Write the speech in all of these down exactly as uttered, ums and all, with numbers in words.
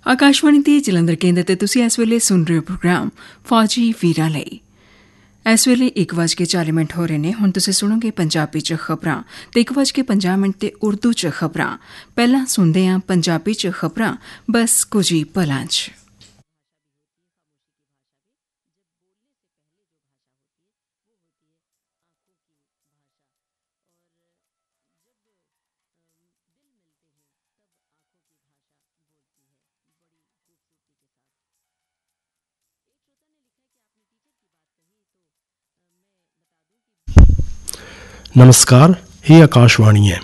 ਆਕਾਸ਼ਵਾਣੀ ਦੇ ਜਲੰਧਰ ਕੇਂਦਰ ਤੇ ਤੁਸੀਂ ਇਸ ਵੇਲੇ ਸੁਣ ਰਹੇ ਹੋ ਪ੍ਰੋਗਰਾਮ ਫੌਜੀ ਵੀਰਾਂ ਲਈ। ਇਸ ਵੇਲੇ ਇੱਕ ਵੱਜ ਕੇ ਚਾਲੀ ਮਿੰਟ ਹੋ ਰਹੇ ਨੇ। ਹੁਣ ਤੁਸੀਂ ਸੁਣੋਗੇ ਪੰਜਾਬੀ 'ਚ ਖਬਰਾਂ ਤੇ ਇੱਕ ਵੱਜ ਕੇ ਪੰਜਾਹ ਮਿੰਟ ਤੇ ਉਰਦੂ 'ਚ ਖਬਰਾਂ। ਪਹਿਲਾਂ ਸੁਣਦੇ ਹਾਂ ਪੰਜਾਬੀ 'ਚ ਖਬਰਾਂ, ਬਸ ਕੁਝ ਹੀ ਪਲਾਂ 'ਚ। नमस्कार, ये आकाशवाणी है।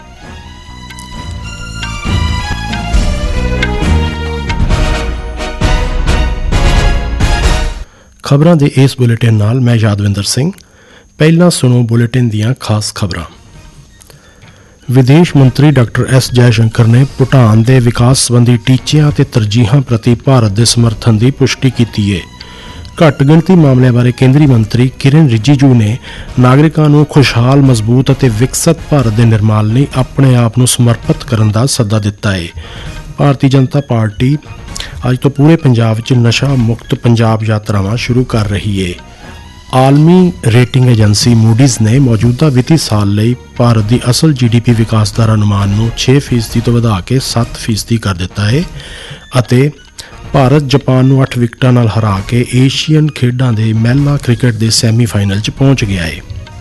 खबरां दे इस बुलेटिन नाल मैं यादविंदर सिंह। पहला सुनो बुलेटिन दियां खास खबरां। विदेश मंत्री डॉक्टर एस जयशंकर ने भूटान दे विकास संबंधी टीचिਆਂ ਤੇ ਤਰਜੀਹਾਂ ਪ੍ਰਤੀ ਭਾਰਤ ਦੇ ਸਮਰਥਨ ਦੀ ਪੁਸ਼ਟੀ ਕੀਤੀ ਹੈ। ਘੱਟ ਗਿਣਤੀ ਮਾਮਲਿਆਂ ਬਾਰੇ ਕੇਂਦਰੀ ਮੰਤਰੀ ਕਿਰਨ ਰਿਜੀਜੂ ਨੇ ਨਾਗਰਿਕਾਂ ਨੂੰ ਖੁਸ਼ਹਾਲ, ਮਜ਼ਬੂਤ ਅਤੇ ਵਿਕਸਿਤ ਭਾਰਤ ਦੇ ਨਿਰਮਾਣ ਲਈ ਆਪਣੇ ਆਪ ਨੂੰ ਸਮਰਪਿਤ ਕਰਨ ਦਾ ਸੱਦਾ ਦਿੱਤਾ ਹੈ। ਭਾਰਤੀ ਜਨਤਾ ਪਾਰਟੀ ਅੱਜ ਤੋਂ ਪੂਰੇ ਪੰਜਾਬ 'ਚ ਨਸ਼ਾ ਮੁਕਤ ਪੰਜਾਬ ਯਾਤਰਾਵਾਂ ਸ਼ੁਰੂ ਕਰ ਰਹੀ ਹੈ। ਆਲਮੀ ਰੇਟਿੰਗ ਏਜੰਸੀ ਮੂਡੀਜ਼ ਨੇ ਮੌਜੂਦਾ ਵਿੱਤੀ ਸਾਲ ਲਈ ਭਾਰਤ ਦੀ ਅਸਲ ਜੀ ਡੀ ਪੀ ਵਿਕਾਸ ਦਰ ਅਨੁਮਾਨ ਨੂੰ ਛੇ ਫੀਸਦੀ ਤੋਂ ਵਧਾ ਕੇ ਸੱਤ ਫੀਸਦੀ ਕਰ ਦਿੱਤਾ ਹੈ ਅਤੇ ਭਾਰਤ ਜਾਪਾਨ ਨੂੰ ਅੱਠ ਵਿਕਟਾਂ ਨਾਲ ਹਰਾ ਕੇ ਏਸ਼ੀਅਨ ਖੇਡਾਂ ਦੇ ਮਹਿਲਾ ਕ੍ਰਿਕਟ ਦੇ ਸੈਮੀਫਾਈਨਲ 'ਚ ਪਹੁੰਚ ਗਿਆ ਹੈ।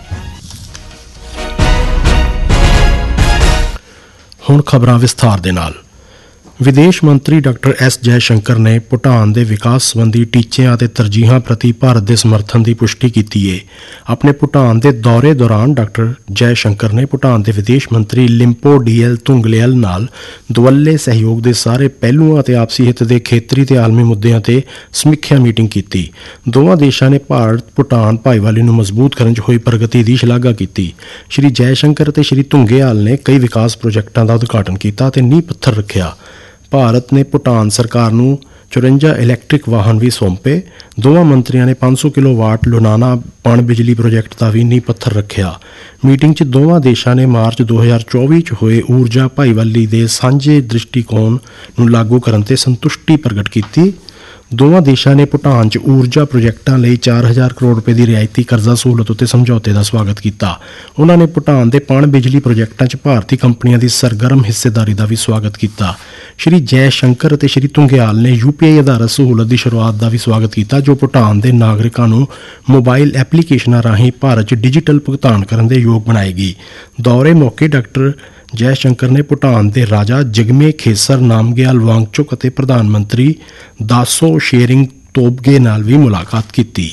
ਹੁਣ ਖਬਰਾਂ ਵਿਸਥਾਰ ਦੇ ਨਾਲ। ਵਿਦੇਸ਼ ਮੰਤਰੀ ਡਾਕਟਰ ਐਸ ਜੈਸ਼ੰਕਰ ਨੇ ਭੂਟਾਨ ਦੇ ਵਿਕਾਸ ਸੰਬੰਧੀ ਟੀਚਿਆਂ ਅਤੇ ਤਰਜੀਹਾਂ ਪ੍ਰਤੀ ਭਾਰਤ ਦੇ ਸਮਰਥਨ ਦੀ ਪੁਸ਼ਟੀ ਕੀਤੀ ਹੈ। ਆਪਣੇ ਭੂਟਾਨ ਦੇ ਦੌਰੇ ਦੌਰਾਨ ਡਾਕਟਰ ਜੈਸ਼ੰਕਰ ਨੇ ਭੂਟਾਨ ਦੇ ਵਿਦੇਸ਼ ਮੰਤਰੀ ਲਿੰਪੋ ਡੀਐਲ ਤੁੰਗਲਿਆਲ ਨਾਲ ਦੁਵੱਲੇ ਸਹਿਯੋਗ ਦੇ ਸਾਰੇ ਪਹਿਲੂਆਂ ਅਤੇ ਆਪਸੀ ਹਿੱਤ ਦੇ ਖੇਤਰੀ ਤੇ ਆਲਮੀ ਮੁੱਦਿਆਂ ਤੇ ਸਮੀਖਿਆ ਮੀਟਿੰਗ ਕੀਤੀ। ਦੋਵਾਂ ਦੇਸ਼ਾਂ ਨੇ ਭਾਰਤ ਭੂਟਾਨ ਭਾਈਵਾਲੀ ਨੂੰ ਮਜ਼ਬੂਤ ਕਰਨ 'ਚ ਹੋਈ ਪ੍ਰਗਤੀ ਦੀ ਸ਼ਲਾਘਾ ਕੀਤੀ। ਸ਼੍ਰੀ ਜੈਸ਼ੰਕਰ ਅਤੇ ਸ਼੍ਰੀ ਤੁੰਗਲਿਆਲ ਨੇ ਕਈ ਵਿਕਾਸ ਪ੍ਰੋਜੈਕਟਾਂ ਦਾ ਉਦਘਾਟਨ ਕੀਤਾ ਅਤੇ ਨੀਂਹ ਪੱਥਰ ਰੱਖਿਆ। ਭਾਰਤ ਨੇ ਭੂਟਾਨ ਸਰਕਾਰ ਨੂੰ ਚੁਰੰਜਾ ਇਲੈਕਟ੍ਰਿਕ ਵਾਹਨ ਵੀ ਸੌਂਪੇ। ਦੋਵਾਂ ਮੰਤਰੀਆਂ ਨੇ ਪੰਜ ਸੌ ਕਿਲੋ ਵਾਟ ਲੁਨਾਨਾ ਪਣ ਬਿਜਲੀ ਪ੍ਰੋਜੈਕਟ ਦਾ ਵੀ ਨੀਂਹ ਪੱਥਰ ਰੱਖਿਆ। ਮੀਟਿੰਗ 'ਚ ਦੋਵਾਂ ਦੇਸ਼ਾਂ ਨੇ ਮਾਰਚ ਦੋ ਹਜ਼ਾਰ ਚੌਵੀ 'ਚ ਹੋਏ ਊਰਜਾ ਭਾਈਵਾਲੀ ਦੇ ਸਾਂਝੇ ਦ੍ਰਿਸ਼ਟੀਕੋਣ ਨੂੰ ਲਾਗੂ ਕਰਨ ਤੇ ਸੰਤੁਸ਼ਟੀ ਪ੍ਰਗਟ ਕੀਤੀ। ਦੋਵਾਂ ਦੇਸ਼ਾਂ ਨੇ ਭੂਟਾਨ 'ਚ ਊਰਜਾ ਪ੍ਰੋਜੈਕਟਾਂ ਲਈ ਚਾਰ ਹਜ਼ਾਰ ਕਰੋੜ ਰੁਪਏ ਦੀ ਰਿਆਇਤੀ ਕਰਜ਼ਾ ਸਹੂਲਤ ਉੱਤੇ ਸਮਝੌਤੇ ਦਾ ਸਵਾਗਤ ਕੀਤਾ। ਉਹਨਾਂ ਨੇ ਭੂਟਾਨ ਦੇ ਪਣ ਬਿਜਲੀ ਪ੍ਰੋਜੈਕਟਾਂ 'ਚ ਭਾਰਤੀ ਕੰਪਨੀਆਂ ਦੀ ਸਰਗਰਮ ਹਿੱਸੇਦਾਰੀ ਦਾ ਵੀ ਸਵਾਗਤ ਕੀਤਾ। ਸ਼੍ਰੀ ਜੈ ਸ਼ੰਕਰ ਅਤੇ ਸ਼੍ਰੀ ਤੁੰਗਿਆਲ ਨੇ ਯੂ ਪੀ ਆਈ ਆਧਾਰਿਤ ਸਹੂਲਤ ਦੀ ਸ਼ੁਰੂਆਤ ਦਾ ਵੀ ਸਵਾਗਤ ਕੀਤਾ, ਜੋ ਭੂਟਾਨ ਦੇ ਨਾਗਰਿਕਾਂ ਨੂੰ ਮੋਬਾਈਲ ਐਪਲੀਕੇਸ਼ਨਾਂ ਰਾਹੀਂ ਭਾਰਤ 'ਚ ਡਿਜੀਟਲ ਭੁਗਤਾਨ ਕਰਨ ਦੇ ਯੋਗ ਬਣਾਏਗੀ। ਦੌਰੇ ਮੌਕੇ ਡਾਕਟਰ ਜੈ ਸ਼ੰਕਰ ਨੇ ਭੂਟਾਨ ਦੇ ਰਾਜਾ ਜਿਗਮੇ ਖੇਸਰ ਨਾਮਗਿਆਲ ਵਾਂਗਚੁਕ ਅਤੇ ਪ੍ਰਧਾਨ ਮੰਤਰੀ ਦਾਸੋ ਸ਼ੇਰਿੰਗ ਤੋਬਗੇ ਨਾਲ ਵੀ ਮੁਲਾਕਾਤ ਕੀਤੀ।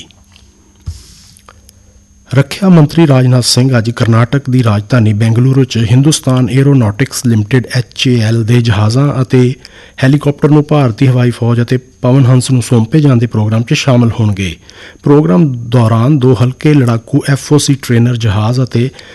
ਰੱਖਿਆ ਮੰਤਰੀ ਰਾਜਨਾਥ ਸਿੰਘ ਅੱਜ ਕਰਨਾਟਕ ਦੀ ਰਾਜਧਾਨੀ ਬੈਂਗਲੁਰੂ 'ਚ Hindustan ਏਰੋਨੌਟਿਕਸ limited H A L ਦੇ ਜਹਾਜ਼ਾਂ ਅਤੇ ਹੈਲੀਕਾਪਟਰ ਨੂੰ ਭਾਰਤੀ ਹਵਾਈ ਫੌਜ ਅਤੇ ਪਵਨ ਹੰਸ ਨੂੰ ਸੌਂਪੇ ਜਾਣ ਦੇ ਪ੍ਰੋਗਰਾਮ 'ਚ ਸ਼ਾਮਲ ਹੋਣਗੇ। ਪ੍ਰੋਗਰਾਮ ਦੌਰਾਨ ਦੋ ਹਲਕੇ ਲੜਾਕੂ ਐਫ ਓ ਸੀ ਟ੍ਰੇਨਰ ਜਹਾਜ਼ ਅਤੇ